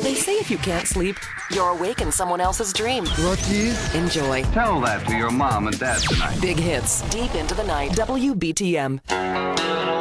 They say if you can't sleep, you're awake in someone else's dream. Lucky. Enjoy. Tell that to your mom and dad tonight. Big hits, deep into the night. WBTM.